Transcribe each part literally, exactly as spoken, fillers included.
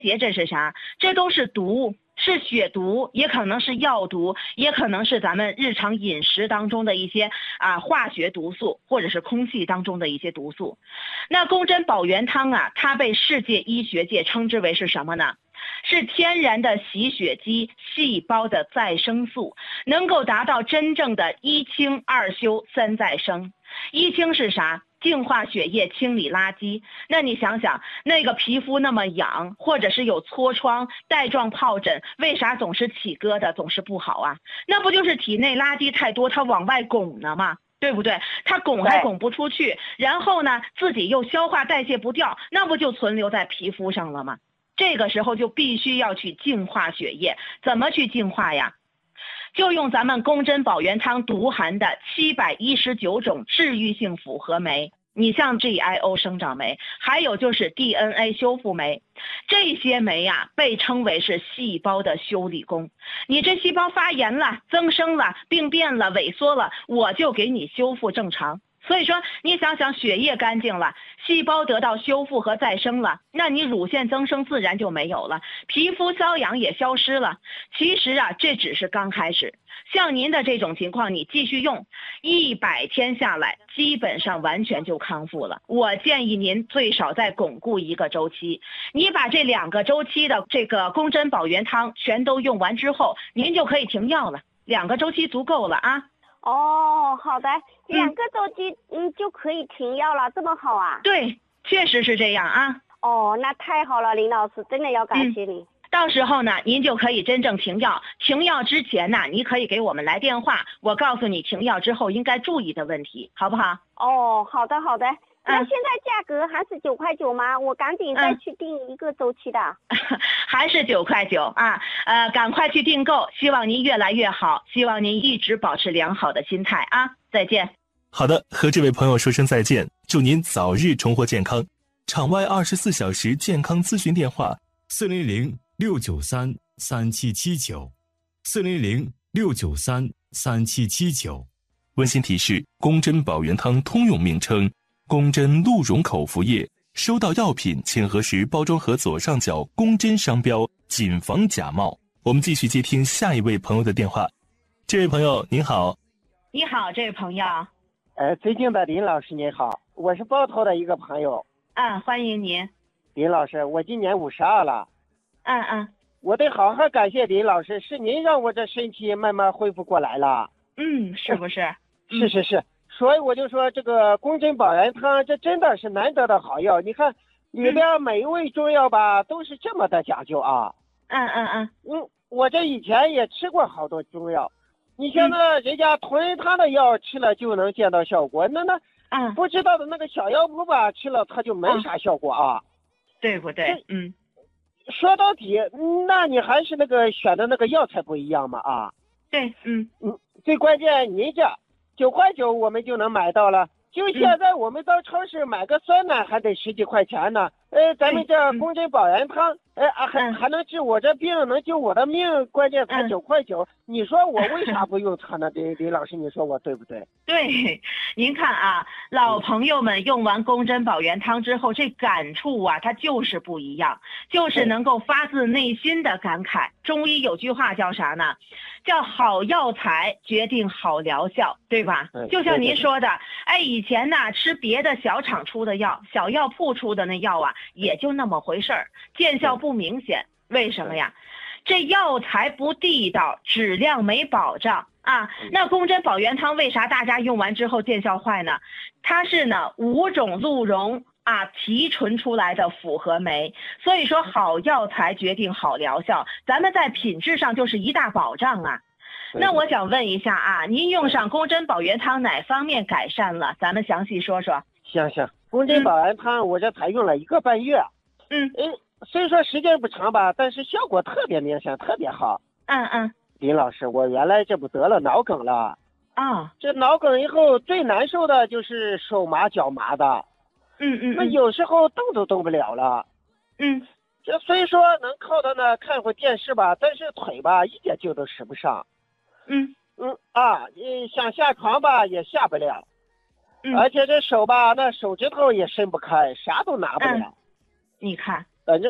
结这是啥？这都是毒，是血毒，也可能是药毒，也可能是咱们日常饮食当中的一些啊化学毒素，或者是空气当中的一些毒素。那宫针保元汤啊，它被世界医学界称之为是什么呢？是天然的洗血肌细胞的再生素，能够达到真正的一清二修三再生。一清是啥？净化血液，清理垃圾。那你想想，那个皮肤那么痒，或者是有痤疮、带状疱疹，为啥总是起疙瘩，总是不好啊？那不就是体内垃圾太多，它往外拱呢吗？对不对？它拱还拱不出去，然后呢，自己又消化代谢不掉，那不就存留在皮肤上了吗？这个时候就必须要去净化血液，怎么去净化呀？就用咱们宫针保元汤独含的七百一十九种治愈性复合酶，你像 G I O 生长酶，还有就是 D N A 修复酶，这些酶呀、啊、被称为是细胞的修理工。你这细胞发炎了、增生了、病变了、萎缩了，我就给你修复正常。所以说你想想，血液干净了，细胞得到修复和再生了，那你乳腺增生自然就没有了，皮肤瘙痒也消失了。其实啊，这只是刚开始，像您的这种情况，你继续用一百天下来，基本上完全就康复了。我建议您最少再巩固一个周期，你把这两个周期的这个宫针保元汤全都用完之后，您就可以停药了，两个周期足够了啊。 哦，好的，两个周期嗯就可以停药了，这么好啊？ 对，确实是这样啊。 哦，那太好了，林老师，真的要感谢你。嗯， 到时候呢，您就可以真正停药。停药之前呢，你可以给我们来电话，我告诉你停药之后应该注意的问题，好不好？ 哦，好的好的。那现在价格还是九块九吗？我赶紧再去订一个周期的。 嗯、还是九块九啊？呃，赶快去订购，希望您越来越好，希望您一直保持良好的心态啊！再见。 好的，和这位朋友说声再见，祝您早日重获健康。场外二十四小时健康咨询电话： 四零零六九三三七七九，四零零六九三三七七九。 温馨提示：宫针保元汤通用名称。宫针鹿茸口服液，收到药品请核实包装盒左上角宫针商标，谨防假冒。我们继续接听下一位朋友的电话。这位朋友您好。 你好，这位朋友。 呃，尊敬的林老师您好，我是包头的一个朋友。 嗯，欢迎您。 林老师，我今年五十二了。 嗯嗯。 我得好好感谢林老师，是您让我这身体慢慢恢复过来了。 嗯，是不是？ 嗯、是是是。所以我就说这个宫针保元汤，这真的是难得的好药。你看里边每一味中药吧，都是这么的讲究啊。 嗯嗯嗯嗯，我这以前也吃过好多中药，你像那人家同仁堂的药吃了就能见到效果，那那嗯不知道的那个小药铺吧，吃了它就没啥效果啊。 嗯、对不对？嗯。 说到底，那你还是那个选的那个药材不一样嘛啊。 对，嗯嗯，最关键您这。九块九我们就能买到了，就现在我们到超市买个酸奶还得十几块钱呢。呃，咱们这宫针保元汤，哎、呃、还还能治我这病，能救我的命，关键才九块九。你说我为啥不用它呢？李李老师，你说我对不对？ 对，您看啊，老朋友们用完宫针保元汤之后，这感触啊，它就是不一样，就是能够发自内心的感慨。中医有句话叫啥呢？叫好药材决定好疗效，对吧？就像您说的，哎，以前呢吃别的小厂出的药，小药铺出的那药啊，也就那么回事儿，见效不明显。为什么呀？这药材不地道，质量没保障啊。那宫针保元汤为啥大家用完之后见效坏呢？它是呢五种鹿茸啊提纯出来的复合酶，所以说好药材决定好疗效，咱们在品质上就是一大保障啊。那我想问一下啊，您用上宫针保元汤哪方面改善了？咱们详细说说。 行行，宫针保元汤我这才用了一个半月。 嗯嗯，虽说时间不长吧，但是效果特别明显，特别好。 嗯嗯。 林老师，我原来这不得了脑梗了啊、哦？ 这脑梗以后最难受的就是手麻脚麻的。 嗯嗯。 那有时候动都动不了了。 嗯。 这虽说能靠它呢看会电视吧，但是腿吧一点劲都使不上。 嗯嗯啊，你想下床吧也下不了。 嗯。 而且这手吧，那手指头也伸不开，啥都拿不了。 嗯、你看。 反正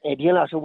哎，林老师。